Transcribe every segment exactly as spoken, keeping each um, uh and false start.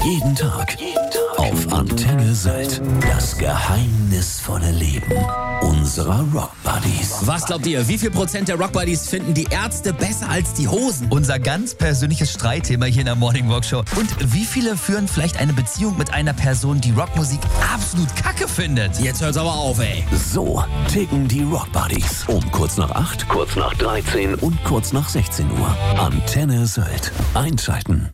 Jeden Tag. Jeden Tag. Auf Antenne Sylt. Das geheimnisvolle Leben unserer Rockbuddies. Was glaubt ihr, wie viel Prozent der Rockbuddies finden die Ärzte besser als die Hosen? Unser ganz persönliches Streitthema hier in der Morning Walk Show. Und wie viele führen vielleicht eine Beziehung mit einer Person, die Rockmusik absolut kacke findet? Jetzt hört's aber auf, ey. So ticken die Rockbuddies. Um kurz nach acht, kurz nach dreizehn und kurz nach sechzehn Uhr. Antenne Sylt. Einschalten.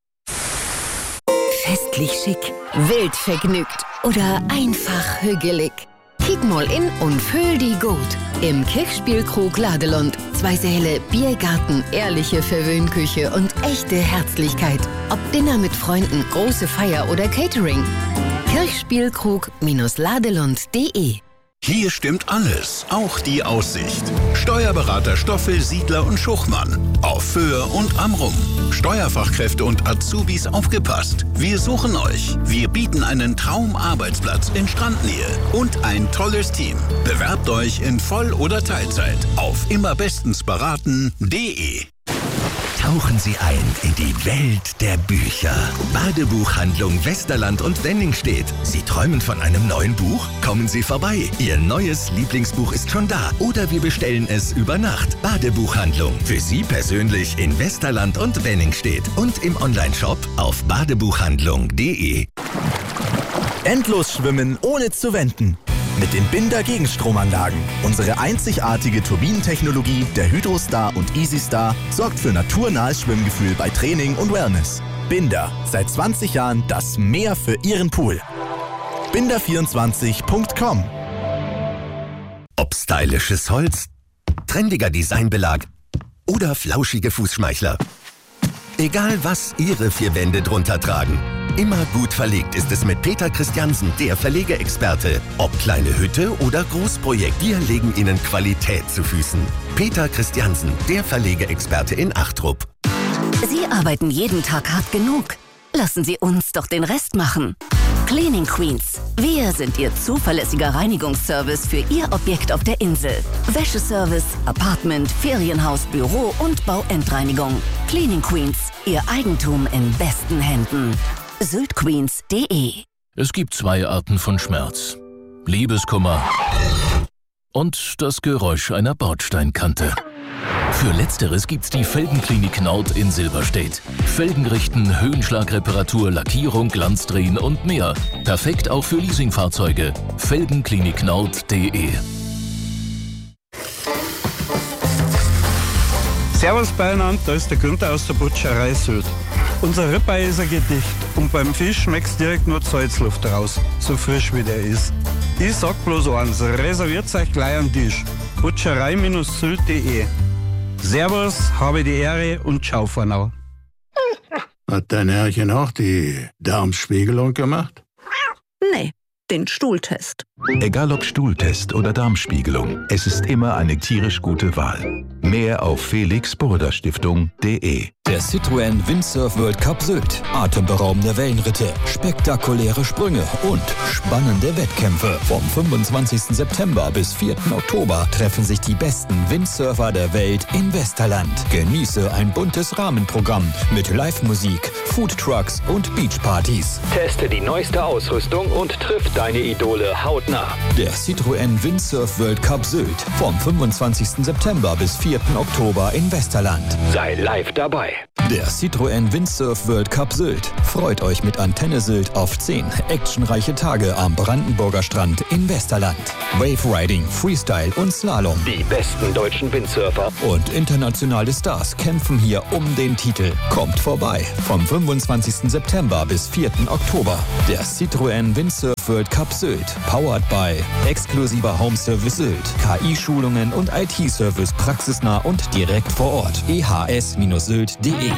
Festlich schick, wild vergnügt oder einfach hügelig. Kick mal in und füll die gut. Im Kirchspielkrug Ladelund. Zwei Säle, Biergarten, ehrliche Verwöhnküche und echte Herzlichkeit. Ob Dinner mit Freunden, große Feier oder Catering. Kirchspielkrug Ladelund punkt de. Hier stimmt alles, auch die Aussicht. Steuerberater Stoffel, Siedler und Schuchmann. Auf Föhr und Amrum. Steuerfachkräfte und Azubis aufgepasst. Wir suchen euch. Wir bieten einen Traumarbeitsplatz in Strandnähe und ein tolles Team. Bewerbt euch in Voll- oder Teilzeit auf immerbestensberaten punkt de. Tauchen Sie ein in die Welt der Bücher. Badebuchhandlung Westerland und Wenningstedt. Sie träumen von einem neuen Buch? Kommen Sie vorbei. Ihr neues Lieblingsbuch ist schon da. Oder wir bestellen es über Nacht. Badebuchhandlung. Für Sie persönlich in Westerland und Wenningstedt. Und im Onlineshop auf badebuchhandlung punkt de. Endlos schwimmen ohne zu wenden. Mit den Binder Gegenstromanlagen. Unsere einzigartige Turbinentechnologie der Hydrostar und EasyStar sorgt für naturnahes Schwimmgefühl bei Training und Wellness. Binder, seit zwanzig Jahren das Meer für Ihren Pool. binder vierundzwanzig punkt com. Ob stylisches Holz, trendiger Designbelag oder flauschige Fußschmeichler. Egal was Ihre vier Wände drunter tragen. Immer gut verlegt ist es mit Peter Christiansen, der Verlegeexperte. Ob kleine Hütte oder Großprojekt, wir legen Ihnen Qualität zu Füßen. Peter Christiansen, der Verlegeexperte in Achtrup. Sie arbeiten jeden Tag hart genug. Lassen Sie uns doch den Rest machen. Cleaning Queens. Wir sind Ihr zuverlässiger Reinigungsservice für Ihr Objekt auf der Insel. Wäscheservice, Apartment, Ferienhaus, Büro und Bauendreinigung. Cleaning Queens. Ihr Eigentum in besten Händen. syltqueens punkt de. Es gibt zwei Arten von Schmerz. Liebeskummer und das Geräusch einer Bordsteinkante. Für Letzteres gibt's die Felgenklinik Nord in Silberstedt. Felgenrichten, Höhenschlagreparatur, Lackierung, Glanzdrehen und mehr. Perfekt auch für Leasingfahrzeuge. Felgenklinik Nord punkt de. Servus beieinander, da ist der Günther aus der Butcherei Sylt. Unser Ribeye ist ein Gedicht und beim Fisch schmeckt's direkt nur die Salzluft raus, so frisch wie der ist. Ich sag bloß eins, reserviert euch gleich einen Tisch. butcherei Sylt punkt de. Servus, habe die Ehre und ciao for now. Hat dein Herrchen auch die Darmspiegelung gemacht? Nee, den Stuhltest. Egal ob Stuhltest oder Darmspiegelung, es ist immer eine tierisch gute Wahl. Mehr auf felix burda stiftung punkt de. Der Citroën Windsurf World Cup Sylt. Atemberaubende Wellenritte, spektakuläre Sprünge und spannende Wettkämpfe. Vom fünfundzwanzigsten September bis vierten Oktober treffen sich die besten Windsurfer der Welt in Westerland. Genieße ein buntes Rahmenprogramm mit Live-Musik, Foodtrucks und Beachpartys. Teste die neueste Ausrüstung und triff deine Idole hautnah. Der Citroën Windsurf World Cup Sylt. Vom fünfundzwanzigsten September bis vierten Oktober in Westerland. Sei live dabei. Der Citroën Windsurf World Cup Sylt freut euch mit Antenne Sylt auf zehn actionreiche Tage am Brandenburger Strand in Westerland. Wave Riding, Freestyle und Slalom. Die besten deutschen Windsurfer und internationale Stars kämpfen hier um den Titel. Kommt vorbei vom fünfundzwanzigsten September bis vierten Oktober. Der Citroën Windsurf World Cup Sylt. Powered by exklusiver Home Service Sylt. K I-Schulungen und I T-Service praxisnah und direkt vor Ort. e h s Sylt punkt de.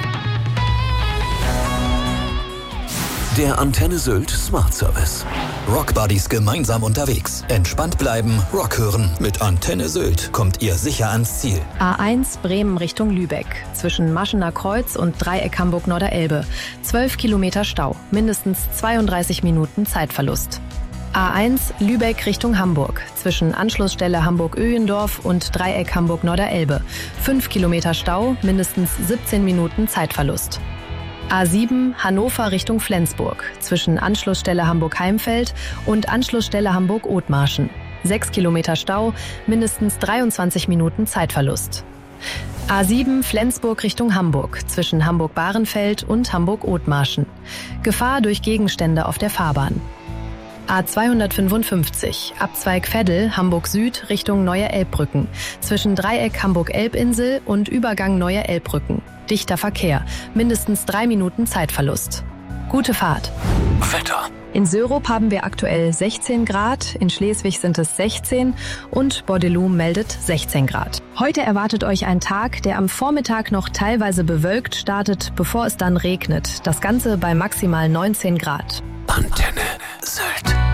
Der Antenne Sylt Smart Service. Rockbuddies gemeinsam unterwegs. Entspannt bleiben, Rock hören. Mit Antenne Sylt kommt ihr sicher ans Ziel. A eins Bremen Richtung Lübeck. Zwischen Maschener Kreuz und Dreieck Hamburg-Norderelbe. zwölf Kilometer Stau. Mindestens zweiunddreißig Minuten Zeitverlust. A eins Lübeck Richtung Hamburg. Zwischen Anschlussstelle Hamburg-Öhendorf und Dreieck Hamburg-Norderelbe. fünf Kilometer Stau, mindestens siebzehn Minuten Zeitverlust. A sieben Hannover Richtung Flensburg zwischen Anschlussstelle Hamburg-Heimfeld und Anschlussstelle Hamburg-Othmarschen. Sechs Kilometer Stau, mindestens dreiundzwanzig Minuten Zeitverlust. A sieben Flensburg Richtung Hamburg zwischen Hamburg-Bahrenfeld und Hamburg-Othmarschen. Gefahr durch Gegenstände auf der Fahrbahn. A zweihundertfünfundfünfzig Abzweig Veddel Hamburg Süd Richtung Neue Elbbrücken zwischen Dreieck Hamburg-Elbinsel und Übergang Neue Elbbrücken. Dichter Verkehr, mindestens drei Minuten Zeitverlust. Gute Fahrt. Wetter. In Sörup haben wir aktuell sechzehn Grad, in Schleswig sind es sechzehn und Bordelum meldet sechzehn Grad. Heute erwartet euch ein Tag, der am Vormittag noch teilweise bewölkt startet, bevor es dann regnet. Das Ganze bei maximal neunzehn Grad. Antenne Sylt.